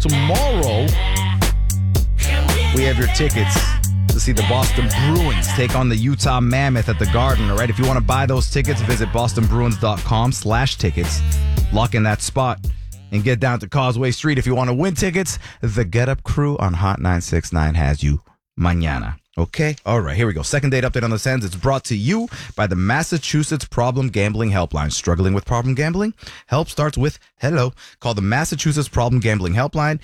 tomorrow we have your tickets to see the Boston Bruins take on the Utah Mammoth at the Garden. All right, if you want to buy those tickets, visit bostonbruins.com/tickets. Lock in that spot and get down to Causeway Street. If you want to win tickets, the Get Up crew on Hot 969 has you mañana. Okay? All right, here we go. Second date update on the Sens. It's brought to you by the Massachusetts Problem Gambling Helpline. Struggling with problem gambling? Help starts with hello. Call the Massachusetts Problem Gambling Helpline,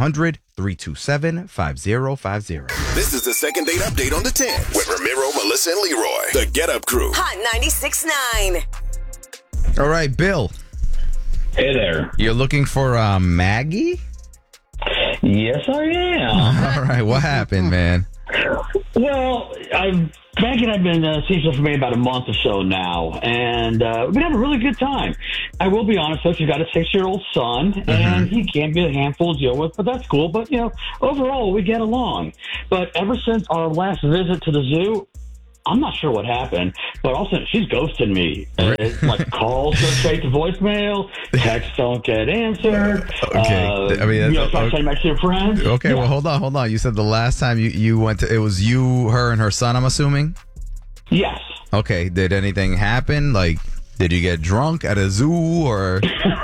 800-327-5050. This is the second date update on the 10 with Ramiro, Melissa, and Leroy. The Get Up crew. Hot 96.9. All right, Bill. Hey there. You're looking for Maggie? Yes, I am. All right, what happened, man? Well, Maggie and I have been seeing each other for maybe about a month or so now, and we've been having a really good time. I will be honest, though, she's got a 6-year-old son, and he can be a handful to deal with, but that's cool. But, overall, we get along. But ever since our last visit to the zoo, I'm not sure what happened, but all of a sudden she's ghosting me. Like calls go straight to voicemail, texts don't get answered. Okay, start sending back to your friends. Okay, well, hold on. You said the last time you went to, it was you, her, and her son, I'm assuming? Yes. Okay, did anything happen? Like, did you get drunk at a zoo or?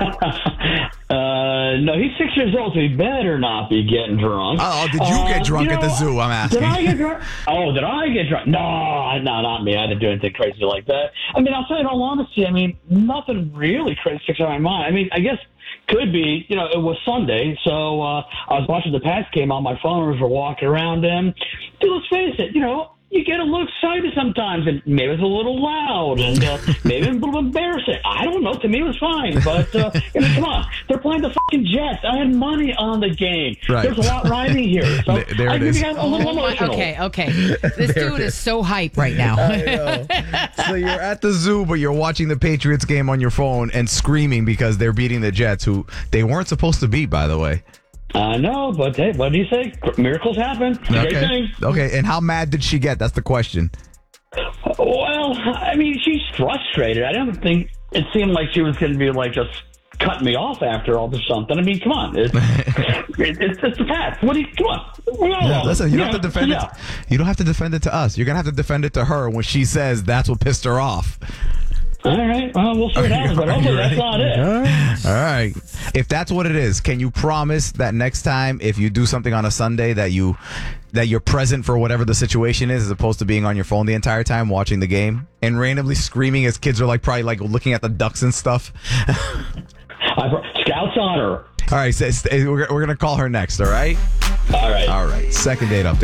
No, he's 6 years old, so he better not be getting drunk. Oh, did you get drunk at the zoo? I'm asking. Did I get drunk? Oh, did I get drunk? No, not me. I didn't do anything crazy like that. I mean, I'll tell you in all honesty, nothing really crazy sticks on my mind. I guess could be, it was Sunday, so I was watching the Pats game on my phone as we're walking around, and dude, let's face it, you get a little excited sometimes, and maybe it's a little loud, and maybe a little embarrassing. I don't know. To me, it was fine. But, come on. They're playing the fucking Jets. I had money on the game. Right. There's a lot riding here. So there it is. got a little emotional. Okay. This dude is so hype right now. I know. So you're at the zoo, but you're watching the Patriots game on your phone and screaming because they're beating the Jets, who they weren't supposed to beat, by the way. I know, but hey, what do you say? Miracles happen. Great things. Okay, and how mad did she get? That's the question. Well, she's frustrated. I don't think it seemed like she was going to be just cutting me off after all this something. Come on. It's the Pats. Come on. Yeah, listen, you don't have to defend it. You don't have to defend it to us. You're going to have to defend it to her when she says that's what pissed her off. All right. Well, we'll see what happens, but hopefully that's not it. All right. If that's what it is, can you promise that next time, if you do something on a Sunday, that you're present for whatever the situation is, as opposed to being on your phone the entire time watching the game and randomly screaming as kids are probably looking at the ducks and stuff? Scouts on her. All right. So we're going to call her next. All right. All right. All right. Second date update.